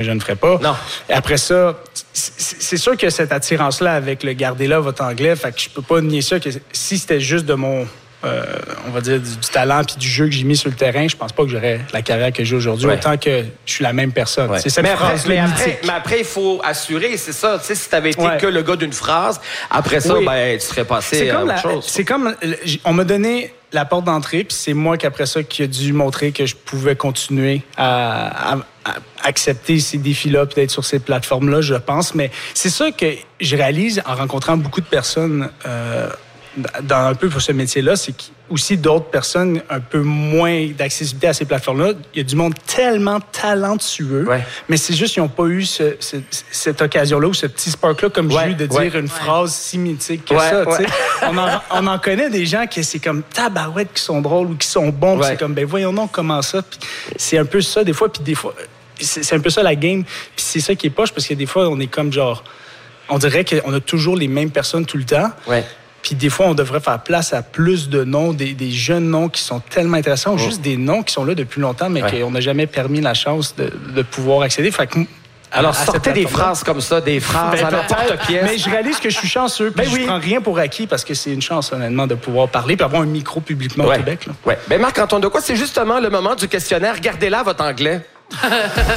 je ne ferais pas. Non. Et après ça, c'est sûr que cette attirance-là avec le gardez-là votre anglais, fait que je peux pas nier ça, que si c'était juste de mon... on va dire du talent puis du jeu que j'ai mis sur le terrain, je pense pas que j'aurais la carrière que j'ai aujourd'hui, autant que je suis la même personne. Ouais. C'est cette phrase-là mythique. Mais après, il faut assurer, c'est ça. Tu sais, si tu avais été que le gars d'une phrase, après ça, tu serais passé à autre chose. C'est comme, on m'a donné la porte d'entrée, puis c'est moi qu'après ça qui a dû montrer que je pouvais continuer à accepter ces défis-là, puis d'être sur ces plateformes-là, je pense. Mais c'est ça que je réalise en rencontrant beaucoup de personnes dans un peu pour ce métier-là, c'est aussi d'autres personnes un peu moins d'accessibilité à ces plateformes-là. Il y a du monde tellement talentueux, mais c'est juste qu'ils n'ont pas eu cette occasion-là ou ce petit spark-là, comme j'ai eu, de dire une phrase si mythique que ça. On en connaît des gens qui c'est comme tabarouette qui sont drôles ou qui sont bons. C'est comme, ben voyons donc comment ça. Puis c'est un peu ça des fois, puis des fois, c'est un peu ça la game. Puis c'est ça qui est poche, parce que des fois, on est comme genre... On dirait qu'on a toujours les mêmes personnes tout le temps. Puis des fois, on devrait faire place à plus de noms, des jeunes noms qui sont tellement intéressants, ou juste des noms qui sont là depuis longtemps, mais qu'on n'a jamais permis la chance de pouvoir accéder. Fait que, alors, sortez des phrases comme ça, des phrases à l'emporte-pièce. Mais je réalise que je suis chanceux, puis je prends rien pour acquis, parce que c'est une chance, honnêtement, de pouvoir parler puis avoir un micro publiquement au Québec. Ben Marc-Antoine Decoy, c'est justement le moment du questionnaire. Gardez-la votre anglais.